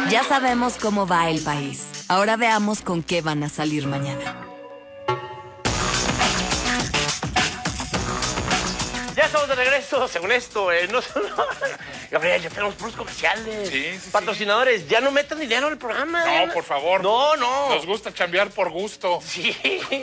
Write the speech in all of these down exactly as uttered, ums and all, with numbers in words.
Ya sabemos cómo va el país. Ahora veamos con qué van a salir mañana. Ya estamos de regreso, según esto. Eh, no, no. Gabriel, ya tenemos puros comerciales. Sí, sí, patrocinadores, sí. Ya no metan dinero en el programa. No, por favor. No, no. Nos gusta chambear por gusto. Sí.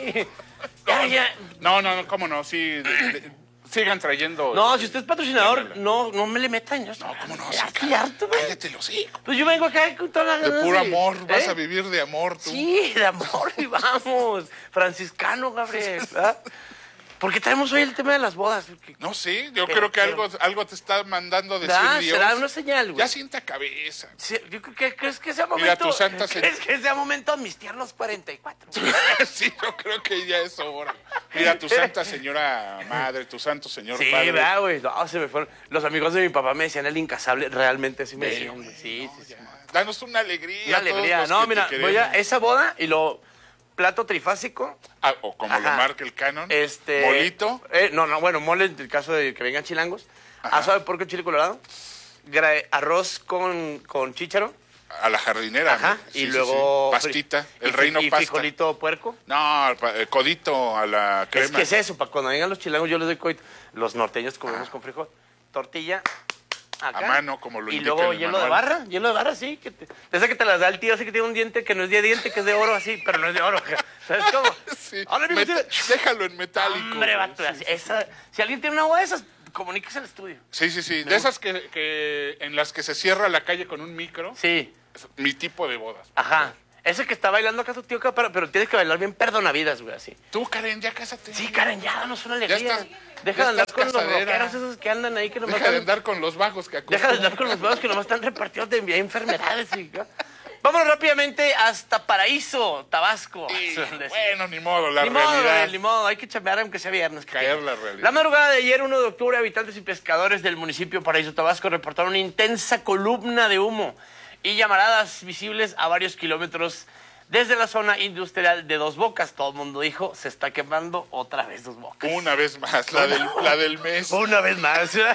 ya, ya. No, no, no, cómo no, sí. De, de, sigan trayendo. No, si usted es patrocinador, no, no me le metan. Yo, no, cómo no. Ya Sí, estoy harto, güey. Cállate los hijos. Pues yo vengo acá con toda la De ganas puro amor, ¿eh? vas a vivir de amor tú. Sí, de amor, y vamos. Franciscano, Gabriel. ¿Verdad? ¿Por qué traemos hoy el tema de las bodas? No sé, yo Pero, creo que pero, algo, algo te está mandando decir ¿verdad? Dios. Será una señal, güey. Ya sienta cabeza. Sí, yo creo que crees que sea momento. Mira, tu santa se- ¿Crees que sea momento mis tiernos cuarenta y cuatro? Sí, yo creo que ya es hora. Mira, tu santa señora madre, tu santo señor Sí, padre. ¿verdad, güey? No, se me fueron. Los amigos de mi papá me decían el incasable, realmente sí me Pero, decían. Sí, no, sí, sí. ya. Danos una alegría. Una a todos alegría. los No, que mira, te voy a queremos. esa boda y lo plato trifásico. Ah, o como lo Ajá. marca el canon. Este. Molito. Eh, no, no, bueno, mole en el caso de que vengan chilangos. Ajá. Asado de porco en chile colorado. gra- arroz con, con chícharo. A la jardinera. Ajá. ¿no? Sí, y sí, luego. sí. Pastita. fri- El y, reino y pasta. frijolito puerco. No, el pa- el codito a la crema. Es que es eso, para cuando vengan los chilangos yo les doy coito. Los norteños comemos con frijol. Tortilla. Acá. A mano, como lo Y indica luego el hielo de manual. barra, hielo de barra, sí. Que te, de esa que te las da el tío, así que tiene un diente que no es de diente, que es de oro, así, pero no es de oro. ¿Sabes cómo? Sí. Ahora mismo Met- tiene- Déjalo en metálico. Hombre, güey. vato, así, esa, si alguien tiene una agua de esas, comuníquese al estudio. Sí, sí, sí. De esas que, que en las que se cierra la calle con un micro. Sí, Es mi tipo de bodas. ajá. Ese que está bailando acá tu tío, acá, pero, pero tienes que bailar bien perdonavidas, güey, así. Tú, Karen, ya cásate. Sí, Karen, ya danos una alegría. estás- Deja ya de andar estás con los casadera. rockeros esos que andan ahí que nomás Deja de están- andar con los vagos que Deja de acostumbran. andar con los huevos que nomás están repartidos de enviar enfermedades. Y... Vámonos rápidamente hasta Paraíso, Tabasco. Sí, Donde- bueno, ni modo, la ni modo, realidad. güey, ni modo, hay que chambear aunque sea viernes. Caer la realidad. La madrugada de ayer, uno de octubre, habitantes y pescadores del municipio Paraíso, Tabasco, reportaron una intensa columna de humo y llamaradas visibles a varios kilómetros desde la zona industrial de Dos Bocas. Todo el mundo dijo, se está quemando otra vez Dos Bocas. Una vez más, la del, la del mes. Una vez más. yo,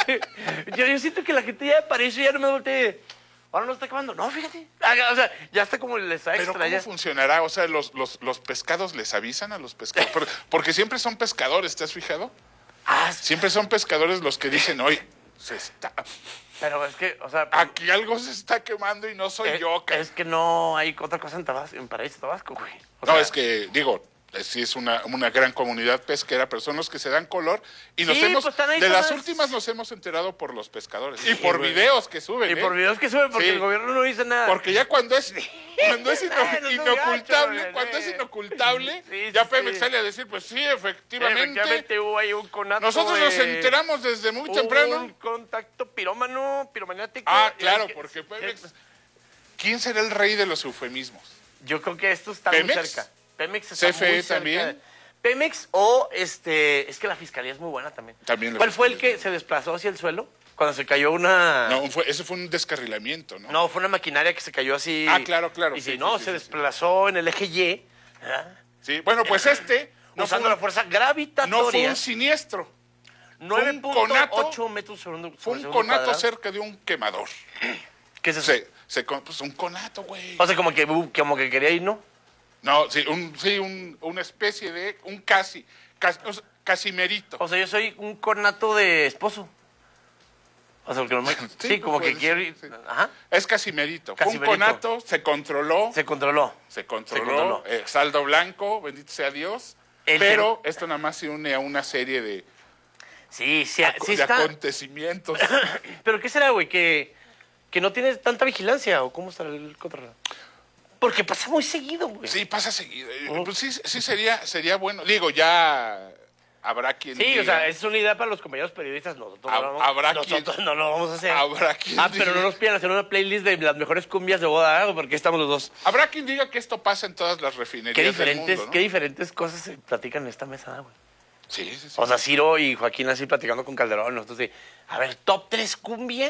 yo siento que la gente ya de Paraíso ya no me voltee. Ahora no está quemando. No, fíjate. O sea, ya está como les está Pero extraña. ¿cómo funcionará? O sea, los, los, los pescados les avisan a los pescadores. Por- Porque siempre son pescadores, ¿te has fijado? Ah, Siempre son pescadores los que dicen, oye, se está... pero es que, o sea... Aquí algo se está quemando y no soy es, yo. ca- es que no hay otra cosa en, Tabasco, en Paraíso, Tabasco, güey. O No, sea, es que, digo, eh, sí es una, una gran comunidad pesquera, pero son los que se dan color. Y nos Sí, hemos, pues, están ahí de con las las- últimas nos hemos enterado por los pescadores. Sí, y por güey. videos que suben, Y ¿eh? por videos que suben, porque Sí. el gobierno no dice nada. Porque ya cuando es, cuando es ino- Ay, no son inocultable, gachos, cuando es güey. inocultable, Sí, sí, ya sí. Pemex sale a decir, pues sí, Sí, efectivamente. efectivamente hubo ahí un conato Nosotros nos de- enteramos desde muy un temprano. contacto pirómano, piromaniático. Ah, Y claro, es que- porque Pemex... ¿Quién será el rey de los eufemismos? Yo creo que esto está ¿Pemex? muy cerca. Pemex está C F E muy cerca. también. Pemex o este, es que la fiscalía es muy buena también. También la ¿Cuál fue el fiscalía. que se desplazó hacia el suelo cuando se cayó una? No, fue, ese fue un descarrilamiento, ¿no? No, fue una maquinaria que se cayó así. Ah, claro, claro, Y sí, sí, no, sí, se sí, sí. desplazó en el eje Y, ¿verdad? Sí, bueno, pues este no fue, usando un, la fuerza no fue gravitatoria. un siniestro, nueve punto conato- ocho metros sobre un, fue sobre un segundo conato cuadrado. cerca de un quemador. ¿Qué es eso? Se, se, con- pues un conato, güey. O sea, como que, uh, como que quería ir, ¿no? No, sí, un, sí un, una especie de, un casi, casi o sea, casimerito. O sea, yo soy un conato de esposo. O sea, porque no me... sí, Sí, como que pues, quiero ir... sí. Ajá. Es casimerito. Fue un Casimerito. conato, se controló, Se controló. se controló, se controló. eh, saldo blanco, bendito sea Dios. El Pero esto nada más se une a una serie de, Sí, sí, aco- sí de está. acontecimientos. ¿Pero qué será, güey? ¿Que, que no tiene tanta vigilancia o cómo estará el control? Porque pasa muy seguido, güey. Sí, pasa seguido. Eh, Oh. Pues sí, sí sería, sería bueno. Digo, ya habrá quien Sí, diga. o sea, es una idea para los compañeros periodistas. Nosotros, Hab- no, lo vamos- habrá nosotros quien- no lo vamos a hacer. Habrá quien Ah, pero diga- no nos pidan hacer una playlist de las mejores cumbias de boda, ¿eh? Porque estamos los dos. Habrá quien diga que esto pasa en todas las refinerías Qué del diferentes, mundo, ¿no? qué diferentes cosas se platican en esta mesa, güey. Sí, sí, sí. O sea, Ciro y Joaquín así platicando con Calderón. Nosotros de, a ver, top tres cumbia.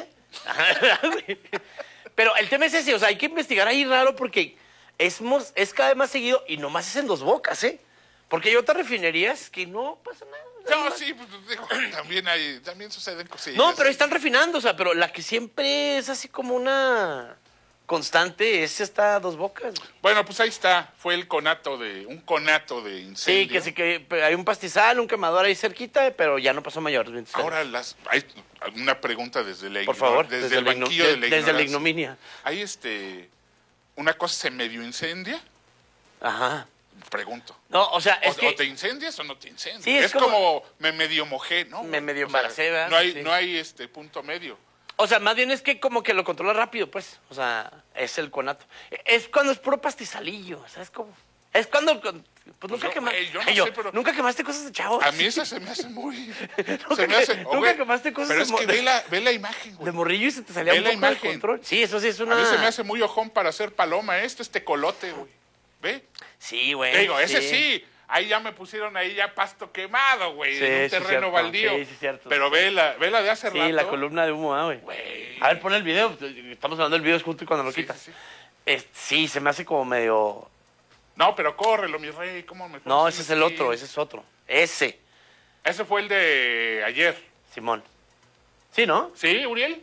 Pero el tema es ese, o sea, hay que investigar ahí raro porque es, mos- es cada vez más seguido y nomás es en Dos Bocas, ¿eh? Porque hay otras refinerías que no pasa nada. nada No, más. sí, pues, digo, también hay, también suceden cosillas. No, pero ahí están refinando, o sea, pero la que siempre es así como una... constante, ese está a dos bocas. Bueno, pues ahí está. Fue el conato de, un conato de incendio. Sí, que sí que hay un pastizal, un quemador ahí cerquita, pero ya no pasó mayor. Ahora las, hay una pregunta desde la Por ignor- favor, desde, desde el la igno- banquillo de- de la desde la ignorancia. ignominia. Hay este, una cosa se medio incendia, Ajá. pregunto. No, o sea, O, es que... o te incendias o no te incendias. Sí, es es como, como- me medio mojé, ¿no? Me medio O sea, embaracé, ¿verdad? No hay, Sí. no hay este punto medio. O sea, más bien es que como que lo controla rápido, pues. O sea, es el conato. Es cuando es puro pastizalillo, ¿sabes cómo? Es cuando... Pues, nunca yo, quemaste... güey, yo no sé, pero- Nunca quemaste cosas de chavos. A mí esa se me hace muy... Nunca se me que- hace... nunca güey, quemaste cosas Pero de es mo- que de- ve la, ve la imagen, güey. De morrillo y se te salía Ve un la poco de imagen. control. Sí, eso sí es una... A mí se me hace muy ojón para hacer paloma esto, este colote, güey. ¿Ve? Sí, güey. Te digo, ese sí. Ahí ya me pusieron ahí ya pasto quemado, güey, Sí, en un sí, terreno cierto. baldío. Sí, sí, cierto. Pero ve la, ve la de hace Sí, rato. la columna de humo, ah, güey. Güey. A ver, pon el video. Estamos hablando del video junto y cuando lo Sí, quitas. sí, sí. Es- sí, se me hace como medio... No, pero córrelo, mi rey, ¿cómo me No, pones ese es un el skin? otro, ese es otro. Ese, Ese fue el de ayer. Simón. Sí, ¿no? ¿Sí, Uriel?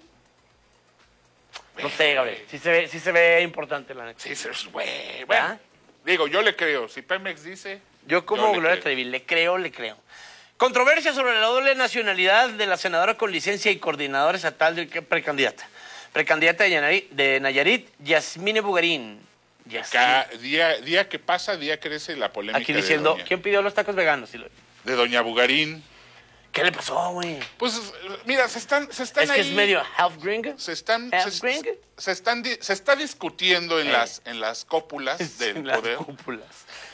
No sé, Gabriel. Sí se ve, sí se ve importante, la neta. Sí, sí, es- güey. Bueno, ¿Verdad? digo, yo le creo. Si Pemex dice... Yo como yo le Gloria creo. Trevi, le creo, le creo. Controversia sobre la doble nacionalidad de la senadora con licencia y coordinadora estatal de precandidata. Precandidata de Nayarit, de Nayarit Yasmine Bugarín. Yasmine. Cada día, día que pasa, día crece la polémica Aquí diciendo, de, doña, ¿quién pidió los tacos veganos? Y lo- de doña Bugarín. ¿Qué le pasó, güey? Pues, mira, se están, se están Es que ahí... es medio half gringa. Se están, half se, gringa. se están, di- se está discutiendo en Eh. las, en las cópulas del En las poder cúpulas.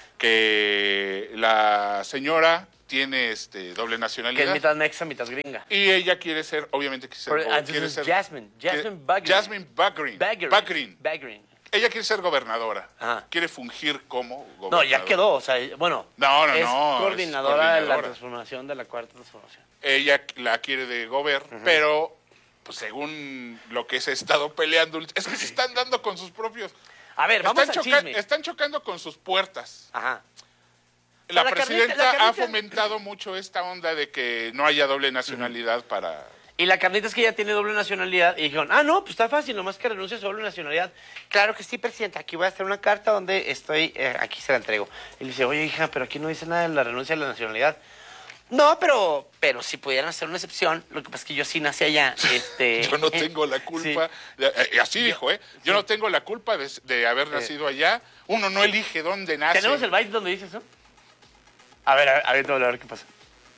que la señora tiene este doble Que es nacionalidad mitad mexa, mitad gringa. y ella quiere ser, obviamente quiere ser, Pero, go- ah, entonces quiere es ser Jasmine, Jasmine quiere- Bagrin. Jasmine Bagrin, Bagrin. Bagrin. Bagrin. Ella quiere ser gobernadora, Ajá. quiere fungir como No, gobernadora. ya quedó, o sea, bueno. No, no, es no, es coordinadora de la coordinadora. transformación de la cuarta transformación. Ella la quiere de gobierno, pero pues según lo que se ha estado peleando, es que se están dando con sus propios... A ver, vamos Están, al choca- chisme. están chocando con sus puertas. Ajá. La, la carnita- presidenta la ha carnita- fomentado mucho esta onda de que no haya doble nacionalidad para... Y la carnita es que ella tiene doble nacionalidad. Y dijeron, ah, no, pues está fácil, nomás que renuncie a su doble nacionalidad. Claro que sí, presidenta. Aquí voy a hacer una carta donde estoy, eh, aquí se la entrego. Y le dice, oye, hija, pero aquí no dice nada de la renuncia a la nacionalidad. No, pero, pero si pudieran hacer una excepción, lo que pasa es que yo sí nací allá. Este... Yo no tengo la culpa, de- eh, así dijo, ¿eh? Yo no tengo la culpa de, de haber nacido allá. Uno no elige dónde nace. ¿Tenemos el byte donde dice eso? A ver, a ver, a ver, a ver qué pasa.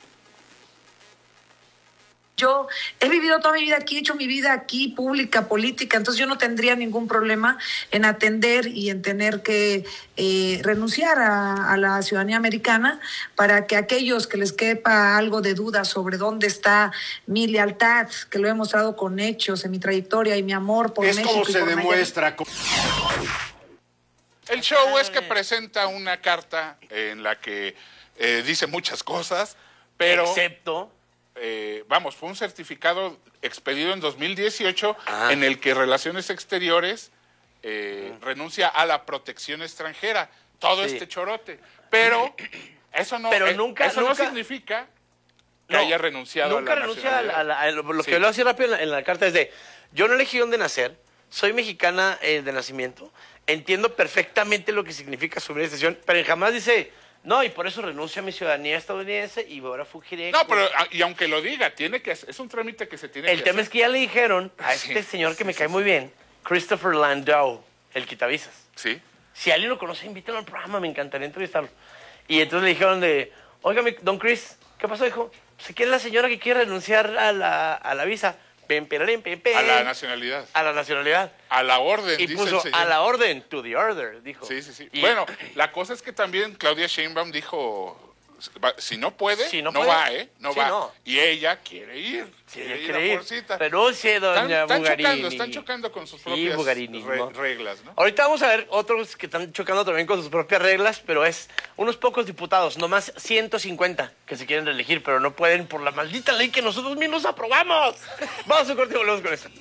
Yo he vivido toda mi vida aquí, he hecho mi vida aquí, pública, política, entonces yo no tendría ningún problema en atender y en tener que eh, renunciar a, a la ciudadanía americana para que aquellos que les quepa algo de duda sobre dónde está mi lealtad, que lo he mostrado con hechos en mi trayectoria y mi amor por Es México. como y se por Nayarit. demuestra. con- El show es que presenta una carta en la que eh, dice muchas cosas, pero... Excepto... eh, vamos, fue un certificado expedido en dos mil dieciocho Ajá. en el que Relaciones Exteriores eh, renuncia a la protección extranjera. Todo Sí. este chorote. Pero eso no, Pero eh, nunca- eso nunca- no significa que No, haya renunciado nunca a la renuncia a la- a la- a lo, lo Sí. que lo así rápido en la, en la carta es de, yo no elegí dónde nacer, soy mexicana eh, de nacimiento, entiendo perfectamente lo que significa su decisión, pero jamás dice, no, y por eso renuncio a mi ciudadanía estadounidense y ahora fugiré. No, pero a- y aunque lo diga, tiene que es un trámite que se tiene El que tema hacer. es que ya le dijeron a Sí, este señor que sí, me sí, cae sí. muy bien, Christopher Landau, el quitavisas. Sí. Si alguien lo conoce, invítalo al programa, me encantaría entrevistarlo. Y entonces le dijeron de, oiga, mi- don Chris, ¿qué pasó, hijo? ¿Se quiere la señora que quiere renunciar a la, a la visa? Pem, perarín, pem, pem. A la nacionalidad. A la nacionalidad. A la orden, Y dice puso el señor. a la orden, to the order, dijo. Sí, sí, sí. Y- Bueno, la cosa es que también Claudia Sheinbaum dijo, va- si no puede, Si no, no puede. va, ¿eh? No Sí, va. no. Y ella quiere ir. Sí, quiere ir quiere a ir. Forcita. Renuncie, Están, doña están Bugarini. chocando, están chocando con sus Sí, propias Bugarini, re- ¿no? reglas, ¿no? Ahorita vamos a ver otros que están chocando también con sus propias reglas, pero es unos pocos diputados, nomás ciento cincuenta que se quieren reelegir, pero no pueden por la maldita ley que nosotros mismos aprobamos. Vamos a un corte y volvemos con eso.